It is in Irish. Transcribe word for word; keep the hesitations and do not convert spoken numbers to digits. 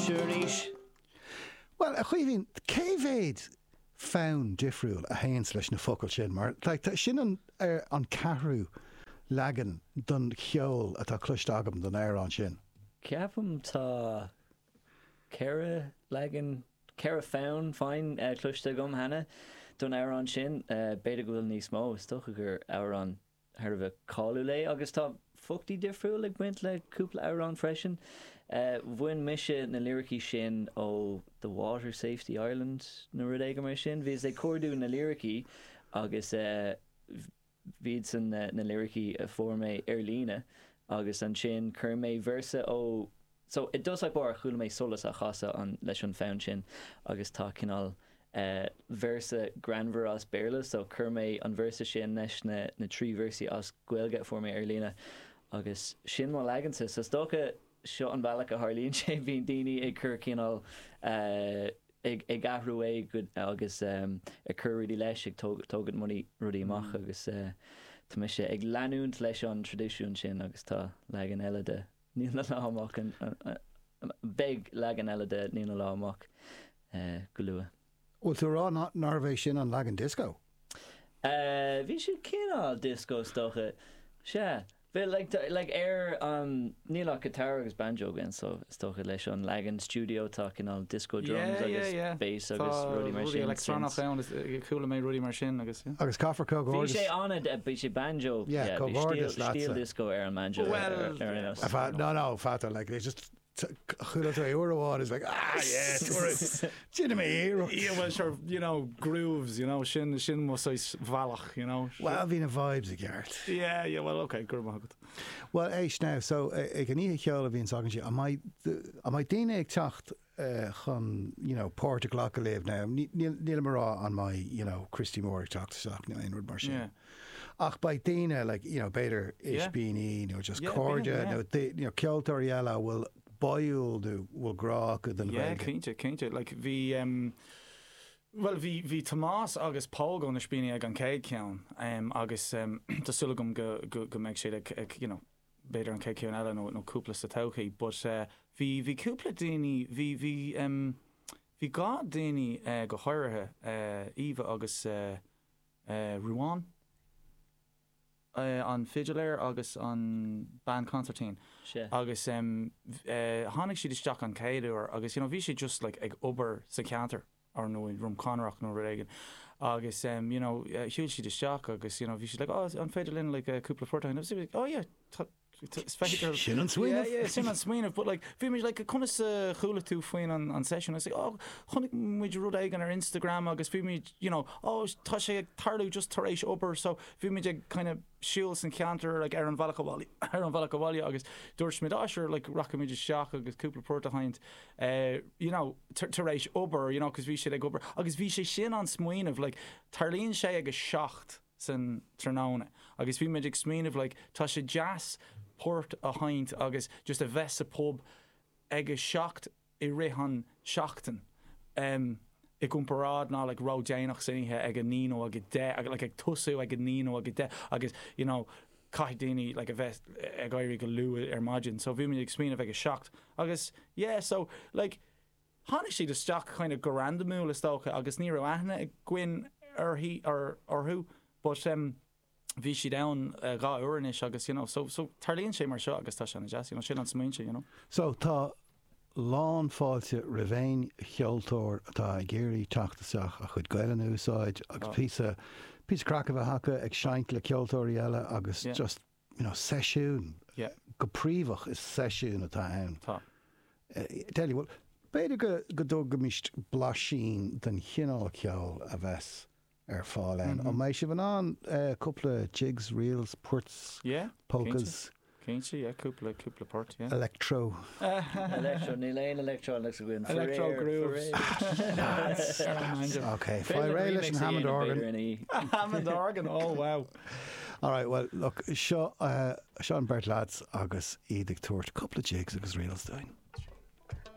siúrníis. Well, a chuimhín, céimhéad fán difriúil a hains leis na focail sin, mar like, sin an, er, an carú legan don cheol atá cluiste agam don airán sin. Ceapam tá ceire legan, ceire fán fáin uh, cluiste agam hana don airán sin, uh, beidir go bhfuil níos mó, stocha gur airán ar bheith cáú lé, agus tá fuchtaí difriúil ag buint le cúpla airán freisin. Uh, bhain mise na lyricí sin ó the Water Safety Ireland na rud éige mar sin. Bhís é cuardú na lyricí agus uh, bhíd san uh, na lyricí a formé ar lína agus an sin chur mé versa ó... So it does like bar chuúla mé solas a chasa an leis an fán sin agus tá cinál uh, versa granmhar as béirla, so chur mé an versa sin leis na, na trí versaí as gcuilge formé ar lína agus sin má legansa. So stocha seo an bhealach a Harlíonn sé bhíon daoine ag cur cinál uh, ag, ag gahrú é good agus um, ag cur rudí leis ag tógad muí rudí amach agus uh, tá mis sé ag leanúnt leis an tradiisiún sin agus tá legan eile de níl na lá amach an big legan eile de níl na lá amach uh, go lua. Well, tú rá nárbhéh sin an legan disco? Uh, bhí sé cinál disco stocha sé. But like like air um níl guitar agus banjo again, so stocha leis an legan studio talking all disco drums yeah, agus yeah, yeah. bass agus Rudy Martin. Rudy electronic sound is cool mé Rudy Martin agus. Yeah. Agus Caffar Cogordis. Bhí sé an a bhí sé banjo. Yeah, Cogordis steel disco air an banjo. Well, er, er, er, no, no, fatal like they just chuúla tú Euroháin is like, ah, yeah, tourist. Sin mé hero. Yeah, well, sure, you know, grooves, you know, sin, sin was so valach, you know. Well, bhí na vibes a gart. Yeah, yeah, well, okay, gur magad. Well, éis now, so, ag an ihe cheol a bhíon sagan si, am I daine ag tacht chun, you know, Páirc Uí Chaillimh a léamh now, níl marrá an my, you know, Christy Moore ag tacht saach na Einrod mar sin. Yeah. Ach, by daine, like, you know, beidir ish Yeah. bíní, you know, just Yeah, cordia, yeah. no, they, you know, ceoltóir eile will boil do will grá go den Yeah, cínte, cínte. Like, vi, um, well, vi, vi Tomás agus Paul go na spíine ag an céad ceann, um, agus um, tásúlagum go, go, go meid siad ag, ag, you know, beidir an céad ceann eile nó, nó cúpla sa tauchaí, but uh, vi, vi cúpla daoine, vi, vi, um, vi gá daoine uh, go háirithe, uh, Eva agus uh, uh, Ruán, Uh, an Figilair agus an band concertine Sure. agus um, uh, hánig siad isteach an céadú agus you know, bhí si just like, ag obair sa ceantar ar nó rum Conrach nó réigen agus um, you know, uh, hiúil siad isteach agus you know, bhí si like, oh, an féidir linn like, a cúpla fortain like, oh yeah sin an swinmh? Yeah, yeah, sin an swinmh, but like, bhí me like, chunas uh, chúla tú faoin an, an session, I say, oh, chunig muid rud aigen ar Instagram agus bhí me, you know, oh, tá sé ag tarlú just tar éis obair, so bhí me ag kind of shields and counter like Aaron Valakawali Aaron Valakawali agus dúirt mid asher like Rockamid Shach agus cúpla porta hind uh, you know taréis obair, you know, cos bhí sé ag obair agus bhí sé sin an smuoinmh like tarlíonn sé agus seacht san trnána agus bhí mid ag smuoinmh like tá sé jazz port a hind agus just a bheits a pub agus seacht I rihan seachtain um I gúmparád ná like rá déanach sinithe ag a níno ag de ag like ag tusú ag a níno ag de agus you know cai daoine like a bheith ag éirí go luú ar maidin, so bhí mé ag smíanamh ag a seacht agus yeah, so like hánig siad isteach kind of go randamú le stócha agus ní raibh aithne ag gcuin ar hí ar orthú, but um bhí si down uh, gá uairnis agus you know, so so tarlíonn sé mar seo agus tá se na jazz, you know, sin an smaointe, you know. So tá lán fáilte rivéin cheoltóir atá géirí teachtasach a chud gaiile úsáid agus písa písa crack a hacha ag seint le ceoltóirí eile agus Yeah. just, you know, seisiún. Yeah. Go príomhach is seisiún atá ann. Tá. Uh, tell you what, beidir go go dó go míist blasín den chinál ceol a bheits ar fáil ann. An méid si bhan an uh, couple of jigs, reels, purts, Yeah. polkas, Cínte, yeah, cúpla cúpla port, yeah. electro. Electro, ní léon electro Alexa Gwyn. Electro grooves. Okay, fire Eilish and Hammond organ. Hammond organ, oh wow. All right, well, look, Sean uh, Sean Bert lads agus iad ag tuairt couple of jigs agus reels doing.